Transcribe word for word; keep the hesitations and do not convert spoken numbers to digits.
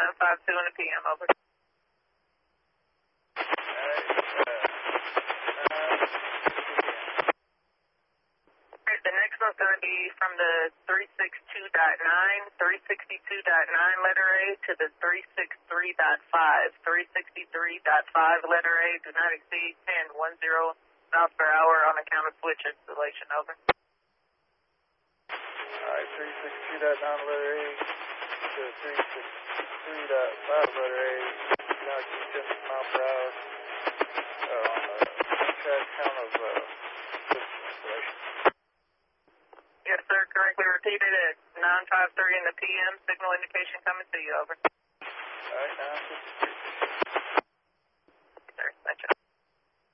nine five two in the P M, over. Alright, the next one's going to be from the three sixty-two point nine, three sixty-two point nine letter A to the three sixty-three point five. three sixty-three point five letter A, do not exceed ten ten miles per hour on account of switch installation, over. Alright, three sixty-two point nine letter A to three sixty-three point five letter A, do not exceed ten miles per hour uh, on the account of uh, switch installation. Yes, sir. Correctly repeated at nine five three in the P M. Signal indication coming to you, over. All right, nine fifty-three.